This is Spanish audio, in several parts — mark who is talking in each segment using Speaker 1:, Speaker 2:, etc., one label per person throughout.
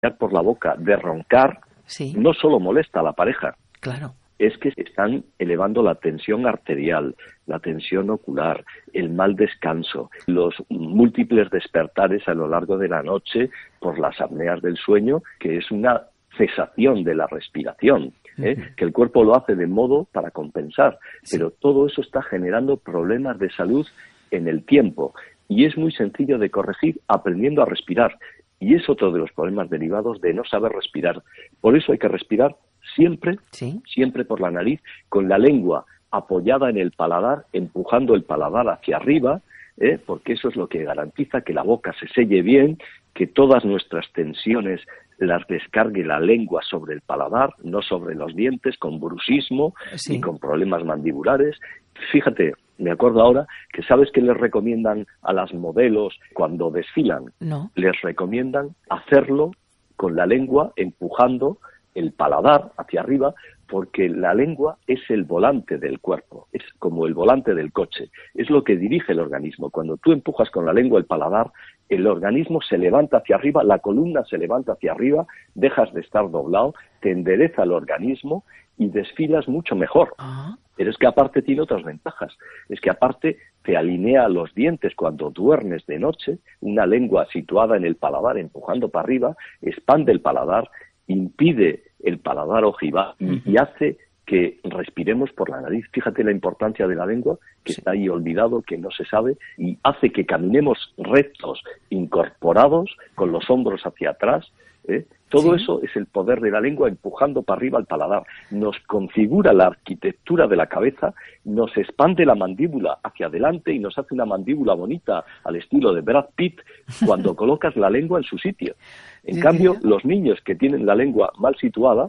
Speaker 1: por la boca, de roncar,
Speaker 2: sí,
Speaker 1: no solo molesta a la pareja,
Speaker 2: claro,
Speaker 1: es que están elevando la tensión arterial, la tensión ocular, el mal descanso, los múltiples despertares a lo largo de la noche por las apneas del sueño, que es una cesación de la respiración, que el cuerpo lo hace de modo para compensar, pero todo eso está generando problemas de salud en el tiempo y es muy sencillo de corregir aprendiendo a respirar. Y es otro de los problemas derivados de no saber respirar. Por eso hay que respirar siempre, siempre por la nariz, con la lengua apoyada en el paladar, empujando el paladar hacia arriba, porque eso es lo que garantiza que la boca se selle bien, que todas nuestras tensiones las descargue la lengua sobre el paladar, no sobre los dientes, con bruxismo y con problemas mandibulares. Fíjate, me acuerdo ahora que ¿sabes qué les recomiendan a las modelos cuando desfilan?
Speaker 2: No.
Speaker 1: Les recomiendan hacerlo con la lengua empujando el paladar hacia arriba, porque la lengua es el volante del cuerpo, es como el volante del coche, es lo que dirige el organismo. Cuando tú empujas con la lengua el paladar, el organismo se levanta hacia arriba, la columna se levanta hacia arriba, dejas de estar doblado, te endereza el organismo y desfilas mucho mejor. Pero es que aparte tiene otras ventajas, es que aparte te alinea los dientes cuando duermes de noche, una lengua situada en el paladar empujando para arriba, expande el paladar, impide el paladar ojival y hace que respiremos por la nariz. Fíjate la importancia de la lengua, que está ahí olvidado, que no se sabe, y hace que caminemos rectos, incorporados, con los hombros hacia atrás. Todo eso es el poder de la lengua empujando para arriba el paladar. Nos configura la arquitectura de la cabeza, nos expande la mandíbula hacia adelante y nos hace una mandíbula bonita al estilo de Brad Pitt cuando colocas la lengua en su sitio. En cambio, los niños que tienen la lengua mal situada,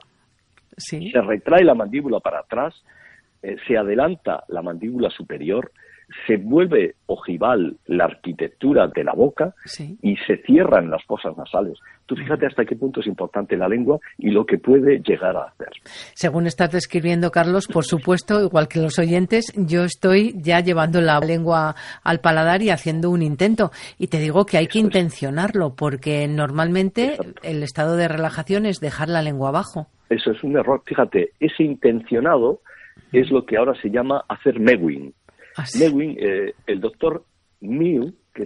Speaker 1: se retrae la mandíbula para atrás, se adelanta la mandíbula superior, se vuelve ojival la arquitectura de la boca y se cierran las fosas nasales. Tú fíjate hasta qué punto es importante la lengua y lo que puede llegar a hacer.
Speaker 2: Según estás describiendo, Carlos, por supuesto, igual que los oyentes, yo estoy ya llevando la lengua al paladar y haciendo un intento. Y te digo que hay que intencionarlo, porque normalmente el estado de relajación es dejar la lengua abajo.
Speaker 1: Eso es un error. Fíjate, ese intencionado es lo que ahora se llama hacer mewing. Mewing, el doctor Mew, que es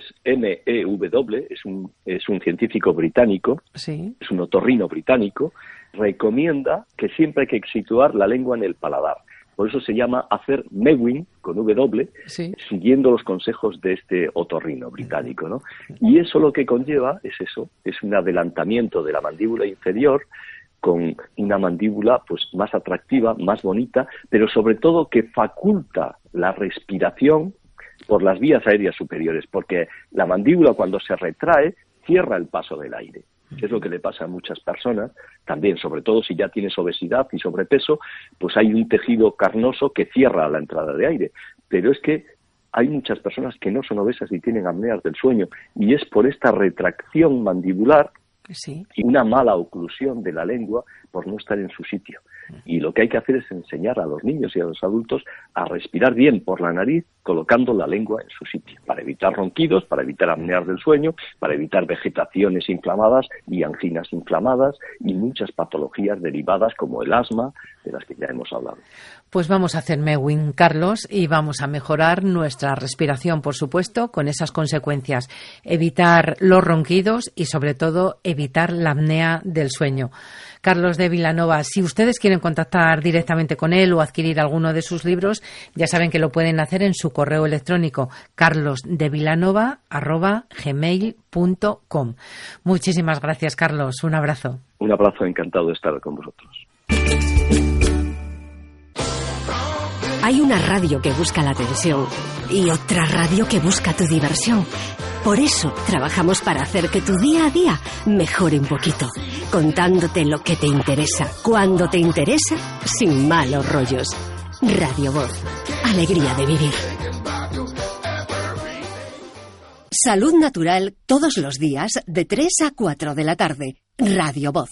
Speaker 1: M-E-W, es un científico británico, es un otorrino británico, recomienda que siempre hay que situar la lengua en el paladar. Por eso se llama hacer mewing, con W, siguiendo los consejos de este otorrino británico, ¿no? Y eso lo que conlleva es eso, es un adelantamiento de la mandíbula inferior, con una mandíbula pues más atractiva, más bonita, pero sobre todo que faculta la respiración por las vías aéreas superiores, porque la mandíbula cuando se retrae cierra el paso del aire, que es lo que le pasa a muchas personas, también sobre todo si ya tienes obesidad y sobrepeso, pues hay un tejido carnoso que cierra la entrada de aire, pero es que hay muchas personas que no son obesas y tienen apneas del sueño, y es por esta retracción mandibular y una mala oclusión de la lengua por no estar en su sitio. Y lo que hay que hacer es enseñar a los niños y a los adultos a respirar bien por la nariz, colocando la lengua en su sitio, para evitar ronquidos, para evitar apneas del sueño, para evitar vegetaciones inflamadas y anginas inflamadas y muchas patologías derivadas como el asma, de las que ya hemos hablado.
Speaker 2: Pues vamos a hacer mewing, Carlos, y vamos a mejorar nuestra respiración, por supuesto, con esas consecuencias. Evitar los ronquidos y, sobre todo, evitar la apnea del sueño. Carlos de Vilanova, si ustedes quieren contactar directamente con él o adquirir alguno de sus libros, ya saben que lo pueden hacer en su correo electrónico carlosdevilanova@gmail.com. Muchísimas gracias, Carlos. Un abrazo.
Speaker 1: Un abrazo, encantado de estar con vosotros.
Speaker 3: Hay una radio que busca la atención y otra radio que busca tu diversión. Por eso trabajamos para hacer que tu día a día mejore un poquito, contándote lo que te interesa, cuando te interesa, sin malos rollos. Radio Voz, alegría de vivir. Salud natural todos los días de 3 a 4 de la tarde. Radio Voz.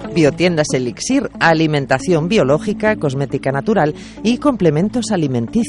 Speaker 4: Biotiendas Elixir, alimentación biológica, cosmética natural y complementos alimenticios.